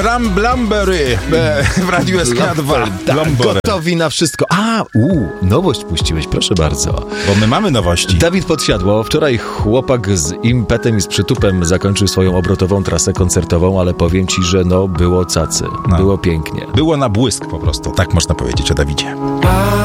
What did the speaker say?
Ramblambery w Radiu SK2. Gotowi na wszystko. Nowość puściłeś, proszę bardzo. Bo my mamy nowości. Dawid Podsiadło. Wczoraj chłopak z impetem i z przytupem zakończył swoją obrotową trasę koncertową, ale powiem ci, że było cacy. Było pięknie. Było na błysk po prostu. Tak można powiedzieć o Dawidzie.